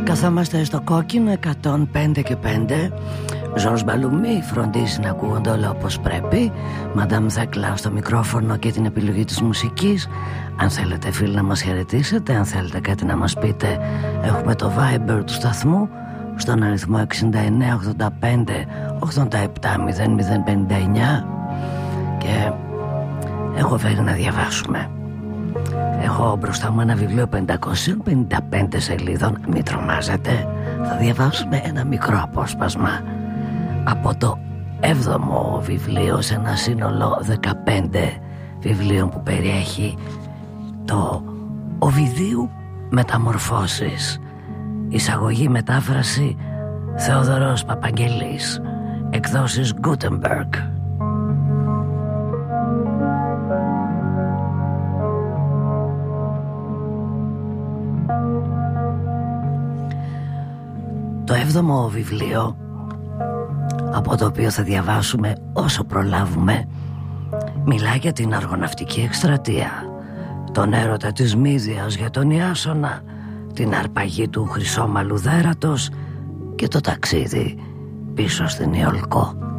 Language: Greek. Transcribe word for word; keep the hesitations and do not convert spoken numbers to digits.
Καθόμαστε στο κόκκινο εκατόν πέντε και πέντε. Ζορς Μπαλουμί φροντίζει να ακούγονται όλα όπως πρέπει. Μαντάμ Θέκλα στο μικρόφωνο και την επιλογή της μουσικής. Αν θέλετε φίλοι να μας χαιρετήσετε, αν θέλετε κάτι να μας πείτε, έχουμε το Viber του σταθμού στον αριθμό εξήντα εννέα ογδόντα πέντε ογδόντα επτά μηδέν μηδέν πενήντα εννιά. Και έχω φέρει να διαβάσουμε. Έχω μπροστά μου ένα βιβλίο πεντακόσιες πενήντα πέντε σελίδων. Μην τρομάζετε, θα διαβάσουμε ένα μικρό απόσπασμα από το έβδομο βιβλίο σε ένα σύνολο δεκαπέντε βιβλίων που περιέχει το Οβιδίου Μεταμορφώσεις. Εισαγωγή μετάφραση Θεοδωρός Παπαγγελής. Εκδόσεις Gutenberg. Το έβδομο βιβλίο, από το οποίο θα διαβάσουμε όσο προλάβουμε, μιλάει για την αργοναυτική εκστρατεία, τον έρωτα της Μύδιας για τον Ιάσονα, την αρπαγή του χρυσόμαλου δέρατος και το ταξίδι πίσω στην Ιολκό.